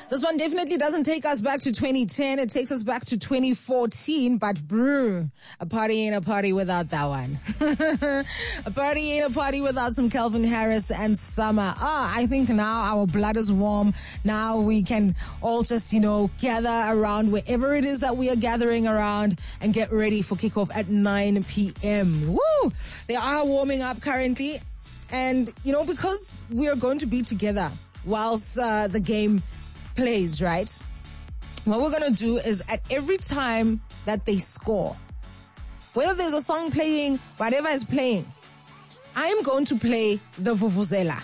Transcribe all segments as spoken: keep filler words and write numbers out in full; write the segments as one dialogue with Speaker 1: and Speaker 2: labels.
Speaker 1: This one definitely doesn't take us back to twenty ten. It takes us back to twenty fourteen. But brew, a party ain't a party without that one. A party ain't a party without some Calvin Harris and Summer. Ah, I think now our blood is warm. Now we can all just, you know, gather around wherever it is that we are gathering around and get ready for kickoff at nine p.m. Woo! They are warming up currently. And, you know, because we are going to be together whilst uh, the game plays, right? What we're going to do is at every time that they score, whether there's a song playing, whatever is playing, I am going to play the Vuvuzela.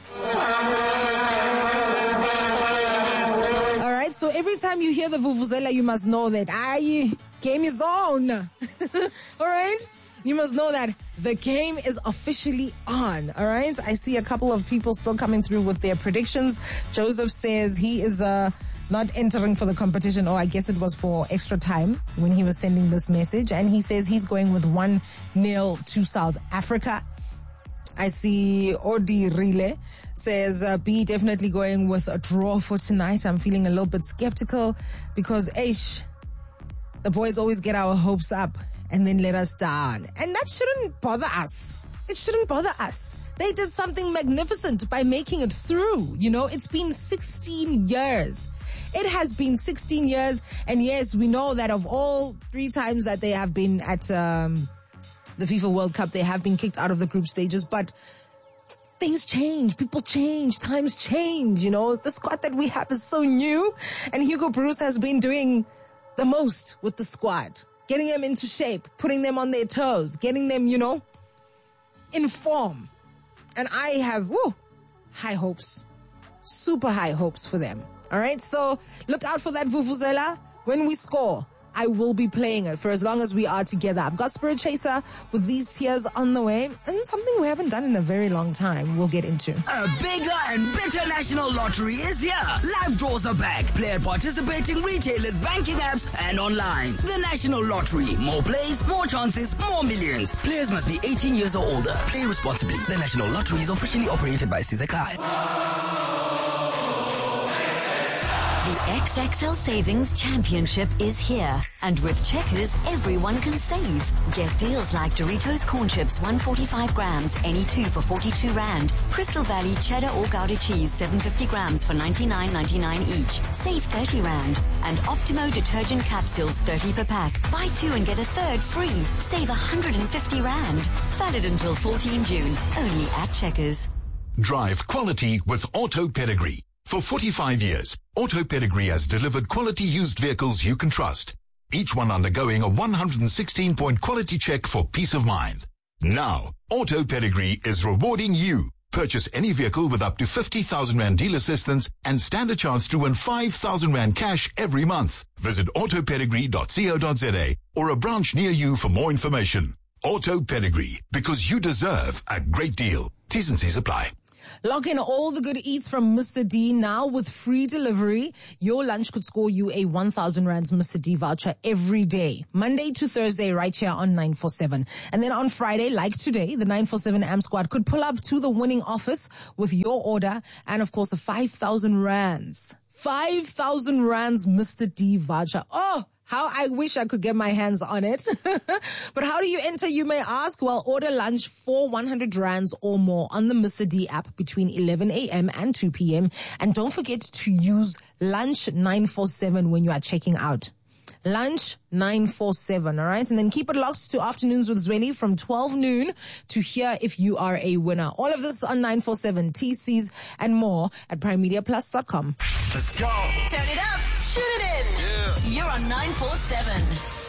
Speaker 1: All right, so every time you hear the Vuvuzela, you must know that I game is on. All right? You must know that the game is officially on, all right? I see a couple of people still coming through with their predictions. Joseph says he is uh, not entering for the competition, or I guess it was for extra time when he was sending this message. And he says he's going with one nil to South Africa. I see Odi Rile says uh, B definitely going with a draw for tonight. I'm feeling a little bit skeptical because, eish, the boys always get our hopes up and then let us down. And that shouldn't bother us. It shouldn't bother us. They did something magnificent by making it through. You know, it's been sixteen years. It has been sixteen years. And yes, we know that of all three times that they have been at um, the FIFA World Cup, they have been kicked out of the group stages. But things change. People change. Times change. You know, the squad that we have is so new. And Hugo Broos has been doing the most with the squad. Getting them into shape, putting them on their toes, getting them, you know, in form. And I have, woo, high hopes, super high hopes for them. All right, so look out for that Vuvuzela. When we score, I will be playing it for as long as we are together. I've got Spirit Chaser with these tears on the way, and something we haven't done in a very long time we'll get into.
Speaker 2: A bigger and better national lottery is here. Live draws are back. Play at participating retailers, banking apps, and online. The National Lottery. More plays, more chances, more millions. Players must be eighteen years or older. Play responsibly. The National Lottery is officially operated by Sizakai.
Speaker 3: The X X L Savings Championship is here. And with Checkers, everyone can save. Get deals like Doritos Corn Chips, one hundred forty-five grams, any two for forty-two rand. Crystal Valley Cheddar or Gouda Cheese, seven hundred fifty grams for ninety-nine ninety-nine each. Save thirty rand. And Optimo Detergent Capsules, thirty per pack. Buy two and get a third free. Save one hundred fifty rand. Valid until fourteenth June. Only at Checkers.
Speaker 4: Drive quality with Auto Pedigree. For forty-five years, Auto Pedigree has delivered quality used vehicles you can trust. Each one undergoing a one hundred sixteen point quality check for peace of mind. Now, Auto Pedigree is rewarding you. Purchase any vehicle with up to fifty thousand rand deal assistance and stand a chance to win five thousand rand cash every month. Visit auto pedigree dot co dot za or a branch near you for more information. Auto Pedigree, because you deserve a great deal. T's and C's apply.
Speaker 1: Lock in all the good eats from Mister D now with free delivery. Your lunch could score you a one thousand rands Mister D voucher every day. Monday to Thursday right here on nine forty-seven. And then on Friday, like today, the nine forty-seven A M Squad could pull up to the winning office with your order and, of course, a five thousand rands. five thousand rands Mister D voucher. Oh! How I wish I could get my hands on it. But how do you enter, you may ask? Well, order lunch for one hundred rands or more on the Mister D app between eleven a.m. and two p.m. And don't forget to use Lunch nine forty-seven when you are checking out. Lunch nine forty-seven, all right? And then keep it locked to Afternoons with Zweli from twelve noon to hear if you are a winner. All of this on nine forty-seven, T Cs and more at prime media plus dot com.
Speaker 2: Let's go.
Speaker 3: Turn it up. Shoot it in.
Speaker 2: Yeah.
Speaker 3: You're on nine forty-seven.